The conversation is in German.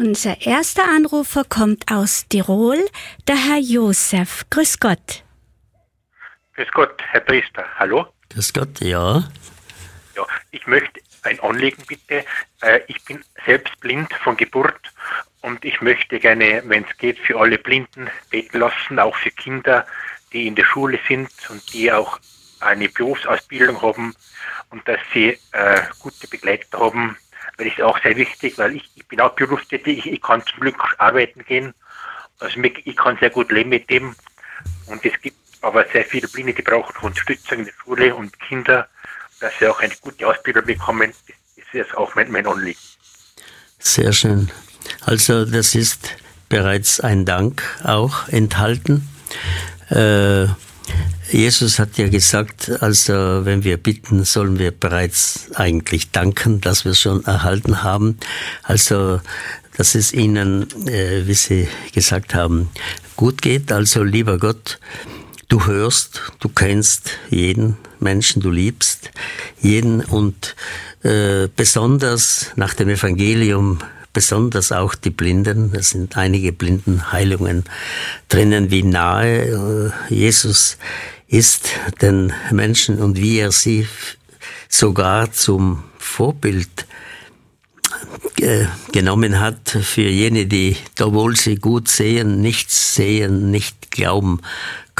Unser erster Anrufer kommt aus Tirol, der Herr Josef. Grüß Gott. Grüß Gott, Herr Priester. Hallo? Grüß Gott, ja. Ja, ich möchte ein Anliegen bitte. Ich bin selbst blind von Geburt und ich möchte gerne, wenn es geht, für alle Blinden beten lassen, auch für Kinder, die in der Schule sind und die auch eine Berufsausbildung haben und dass sie gute Begleiter haben, weil das ist auch sehr wichtig, weil ich bin auch berufstätig, ich kann zum Glück arbeiten gehen, also ich kann sehr gut leben mit dem und es gibt aber sehr viele Blinde, die brauchen Unterstützung in der Schule und Kinder, dass sie auch eine gute Ausbildung bekommen, das ist auch mein Anliegen. Sehr schön. Also das ist bereits ein Dank auch enthalten. Jesus hat ja gesagt, also wenn wir bitten, sollen wir bereits eigentlich danken, dass wir es schon erhalten haben. Also dass es Ihnen, wie Sie gesagt haben, gut geht. Also lieber Gott, du hörst, du kennst jeden Menschen, du liebst jeden und besonders nach dem Evangelium, besonders auch die Blinden. Es sind einige Blindenheilungen drinnen, wie nahe Jesus ist den Menschen und wie er sie sogar zum Vorbild genommen hat für jene, die, obwohl sie gut sehen, nicht glauben,